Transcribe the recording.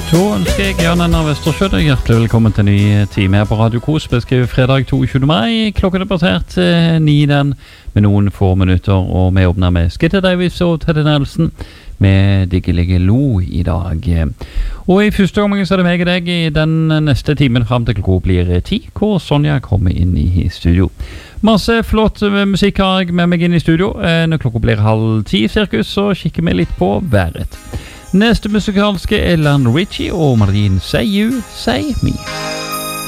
Da ønsker jeg Jan Einar Vestersjø hjertelig velkommen til en ny time her på Radio Kos. Beskriver fredag 22. mai, klokken passert 9 den, med noen få minutter, og vi åpner med Skitter Davis og Teddy Nelson med Diggelige Lo i dag. Og i første omgang så er det meg og deg i den neste timen frem til klokka blir 10, hvor Sonja kommer inn i studio. Masse flott musikk har jeg med meg inn i studio. Når klokka blir 9:30 cirkus, så kikker vi litt på været. Neste musikalske er Lionel Richie og Marine Say You, Say Me.